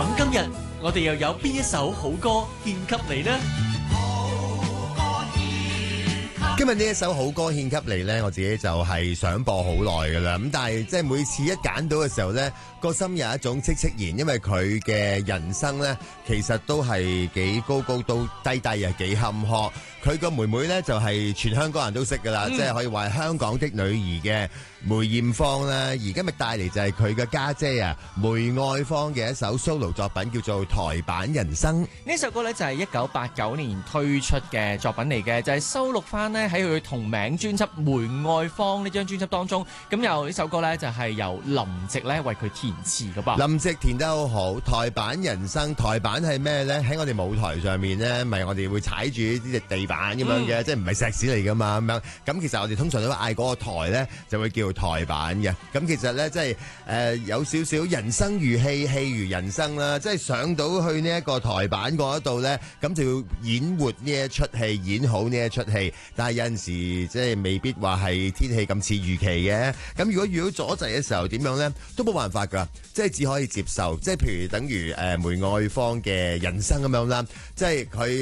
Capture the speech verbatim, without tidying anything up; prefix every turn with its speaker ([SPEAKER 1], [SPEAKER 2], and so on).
[SPEAKER 1] 咁今日我哋又有邊一首好歌獻給你呢？
[SPEAKER 2] 今日呢一首好歌獻給你呢，我自己就係想播好耐噶啦。咁但係即係每次一揀到嘅時候呢，個心有一種戚戚然，因為佢嘅人生呢，其實都係幾高高都低低啊，幾坎坷。佢個妹妹呢，就係全香港人都識噶啦，嗯、即係可以話係香港的女兒嘅梅艷芳啦。而今日帶嚟就係佢嘅家姐啊梅愛芳嘅一首 solo 作品，叫做《台版人生》。
[SPEAKER 3] 呢首歌呢，就係一九八九年推出嘅作品嚟嘅，就係、是、收錄翻呢喺佢同名專輯《梅愛芳》呢張專輯當中。咁由呢首歌呢，就係由林夕呢為佢填詞噶噃。
[SPEAKER 2] 林夕填得好好，《台版人生》台版係咩呢？喺我哋舞台上面呢，咪我哋會踩住呢隻地板咁樣嘅，嗯、即係唔係石屎嚟噶嘛咁樣。咁其實我哋通常都嗌嗰個台呢，就會叫台版嘅。咁其實呢，即係誒、呃、有少少人生如戲，戲如人生啦。即係上到去呢一個台版嗰度呢，咁就要演活呢一出戲，演好呢一出戲。但係有陣時即係未必話係天氣咁似預期嘅。咁如果遇到阻滯嘅時候點樣呢？都冇辦法㗎，即係只可以接受。即係譬如等於誒、呃、梅愛芳嘅人生咁樣啦，即係佢。